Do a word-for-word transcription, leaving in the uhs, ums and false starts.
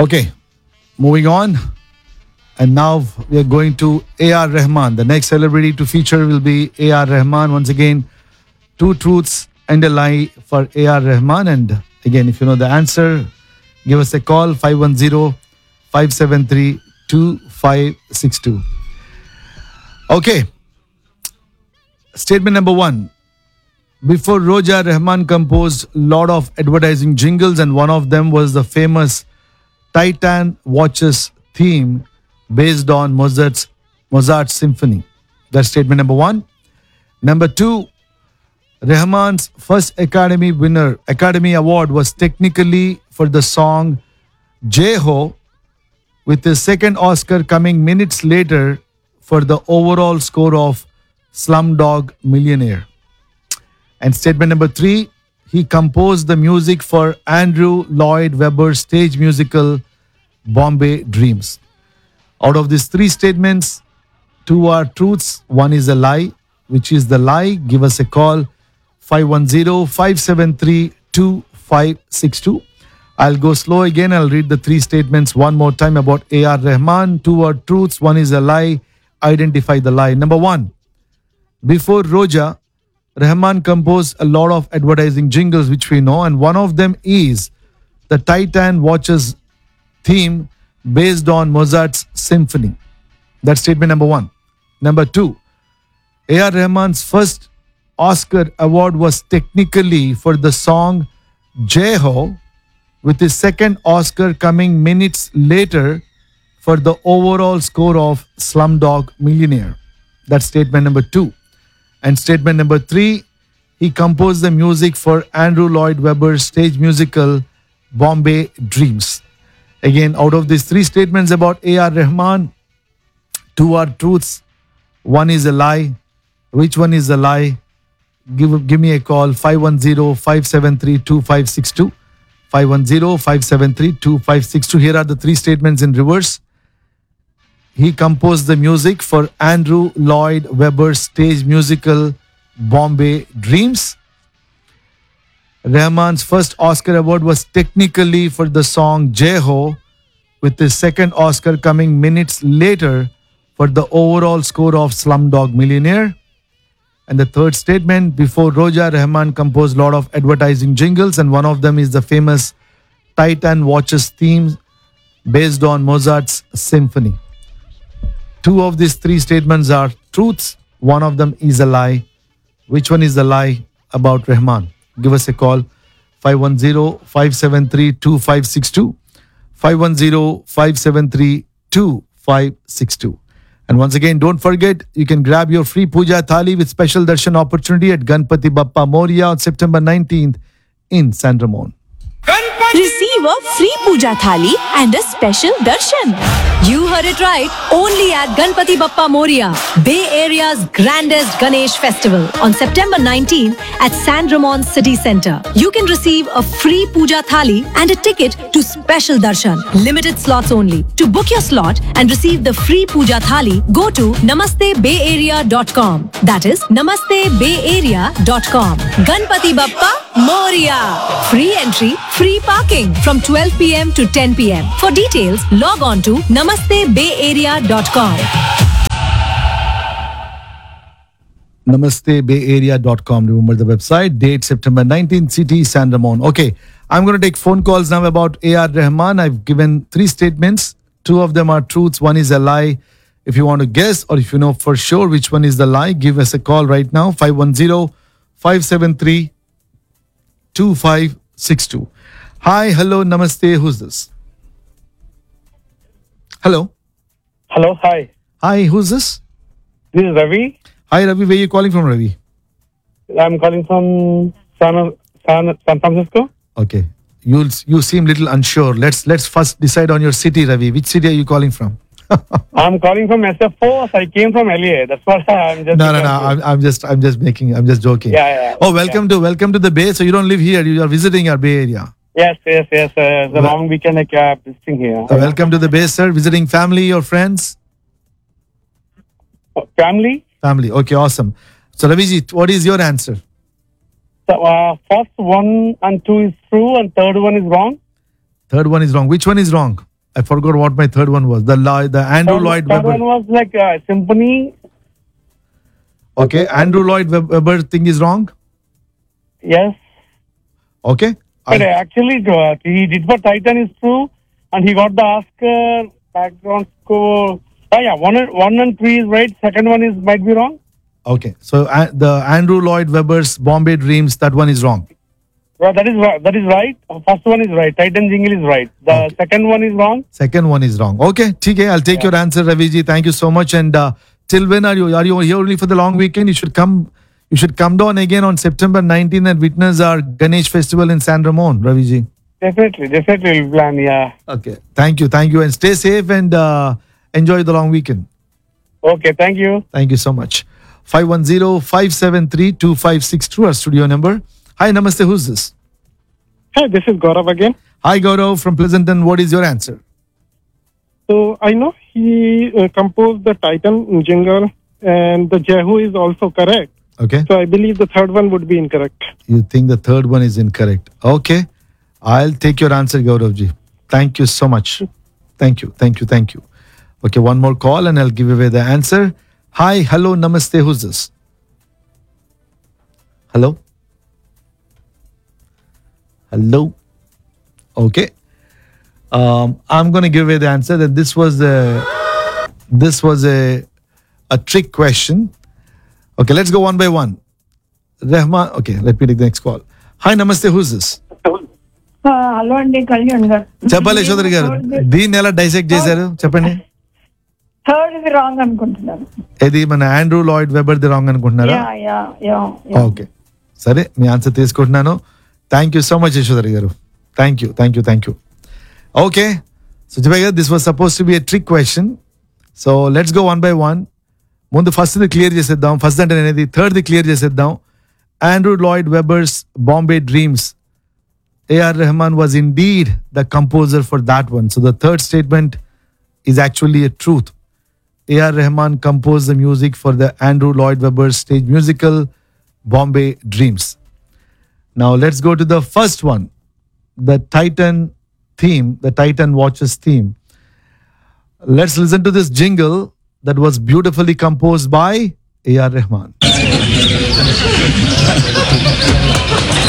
Okay, moving on. And now we are going to A R Rahman. The next celebrity to feature will be A R Rahman. Once again, two truths and a lie for A R Rahman. And again, if you know the answer, give us a call five one zero, five seven three, two five six two. Okay. Statement number one. Before Roja, Rahman composed a lot of advertising jingles, and one of them was the famous Titan watches theme based on Mozart's Mozart's symphony. That's statement number one. Number two, Rahman's first Academy winner Academy Award was technically for the song Jai Ho, with his second Oscar coming minutes later for the overall score of Slumdog Millionaire. And statement number three, he composed the music for Andrew Lloyd Webber's stage musical Bombay Dreams. Out of these three statements, two are truths, one is a lie. Which is the lie? Give us a call five one zero, five seven three, two five six two. I'll go slow again. I'll read the three statements one more time about A R Rahman. Two are truths, one is a lie. Identify the lie. Number one, before Roja, Rahman composed a lot of advertising jingles, which we know, and one of them is the Titan watches theme based on Mozart's symphony. That's statement number one. Number two, A R Rahman's first Oscar award was technically for the song Jai Ho, with his second Oscar coming minutes later for the overall score of Slumdog Millionaire. That's statement number two. And statement number three, he composed the music for Andrew Lloyd Webber's stage musical Bombay Dreams. Again, out of these three statements about A R Rahman, two are truths, one is a lie. Which one is a lie? Give, give me a call, five one zero, five seven three, two five six two. five one zero, five seven three, two five six two. Here are the three statements in reverse. He composed the music for Andrew Lloyd Webber's stage musical Bombay Dreams. Rahman's first Oscar award was technically for the song Jai Ho, with his second Oscar coming minutes later for the overall score of Slumdog Millionaire. And the third statement, before Roja, Rahman composed a lot of advertising jingles, and one of them is the famous Titan watches theme based on Mozart's symphony. Two of these three statements are truths. One of them is a lie. Which one is the lie about Rahman? Give us a call, five one zero, five seven three, two five six two. five one zero, five seven three, two five six two. And once again, don't forget, you can grab your free Puja Thali with special darshan opportunity at Ganpati Bappa Moria on September nineteenth in San Ramon. Receive a free Puja Thali and a special darshan. You heard it right. Only at Ganpati Bappa Moria, Bay Area's grandest Ganesh festival on September nineteenth at San Ramon City Centre. You can receive a free Puja Thali and a ticket to special darshan. Limited slots only. To book your slot and receive the free Puja Thali, go to namaste bay area dot com. That is namaste bay area dot com. Ganpati Bappa Moria. Free entry, free parking from twelve p.m. to ten p.m. For details, log on to namaste bay area dot com. namaste bay area dot com. Remember the website. Date September nineteenth, city San Ramon. Okay, I'm going to take phone calls now about A R Rahman. I've given three statements. Two of them are truths. One is a lie. If you want to guess or if you know for sure which one is the lie, give us a call right now. five one zero, five seven three, two five six two. Hi, hello, namaste. Who's this? Hello. Hello, hi. Hi, who's this? This is Ravi. Hi, Ravi. Where are you calling from, Ravi? I'm calling from San, San, San Francisco. Okay. You you seem little unsure. Let's let's first decide on your city, Ravi. Which city are you calling from? I'm calling from S F O. So I came from L A. That's what I'm just. No, no, no. I'm, I'm just I'm just making. I'm just joking. Yeah, yeah. Oh, welcome yeah. to welcome to the Bay. So you don't live here. You are visiting our Bay area. Yes, yes, yes. Uh, the Well- long weekend I kept visiting here. Uh, welcome to the Bay, sir. Visiting family or friends? Uh, Family. Family. Okay, awesome. So Raviji, what is your answer? So uh, first one and two is true, and third one is wrong. Third one is wrong. Which one is wrong? I forgot what my third one was. The Lo- the Andrew Third- Lloyd third Webber. one was like uh, symphony. Okay, Andrew Lloyd Web- Webber thing is wrong. Yes. Okay. But I- actually, uh, he did for Titan is true, and he got the Oscar background score. Oh yeah, one and, one and three is right. Second one is might be wrong. okay. So uh, the Andrew Lloyd Webber's Bombay Dreams, that one is wrong. Well, that is ri- that is right. First one is right. Titan Jingle is right. The Okay. second one is wrong. Second one is wrong. Okay, T K, I'll take your answer, Raviji. Thank you so much. And uh, till when are you? Are you here only for the long weekend? You should come. You should come down again on September nineteenth and witness our Ganesh festival in San Ramon, Raviji. Definitely, definitely will plan. Yeah. Okay. Thank you. Thank you. And stay safe and uh, enjoy the long weekend. Okay. Thank you. Thank you so much. five one zero, five seven three, two five six two, our studio number. Hi, Namaste. Who's this? Hi, this is Gaurav again. Hi, Gaurav from Pleasanton. What is your answer? So I know he uh, composed the Titan jingle, and the Jehu is also correct. Okay. So I believe the third one would be incorrect. You think the third one is incorrect. Okay. I'll take your answer, Gauravji. Thank you so much. Thank you. Thank you. Thank you. Okay, one more call and I'll give away the answer. Hi, hello, namaste. Who's this? Hello? Hello? Okay. Um, I'm going to give away the answer that this was a this was a a trick question. Okay, let's go one by one. Rahman. Okay, let me take the next call. Hi, namaste. Who's this? Hello అండి కళ్యాణ్ గారు చెప్పాలి యశోధర్ గారు దీన్ని ఎలా dissect చేశారు చెప్పండి. Third ఇది wrong అనుకుంటున్నాను. ఇది మన Andrew Lloyd weber the wrong అనుకుంటున్నారా? యా యా యా ఓకే సరే మీ ఆన్సర్ తీసుకుంటున్నాను. Thank you so much Yashodhar గారు. Thank you thank you thank you. Okay so చెప్పాయి కదా this was suppose to be a trick question. So let's go one by one. ముందు ఫస్ట్ది clear చేసేద్దాం. First అంటే అనేది థర్డ్ది క్లియర్ చేసేద్దాం. Andrew Lloyd webers Bombay dreams. A R Rahman was indeed the composer for that one. So the third statement is actually a truth. A R Rahman composed the music for the Andrew Lloyd Webber stage musical Bombay Dreams. Now let's go to the first one, the Titan theme, the Titan Watches theme. Let's listen to this jingle that was beautifully composed by A R Rahman.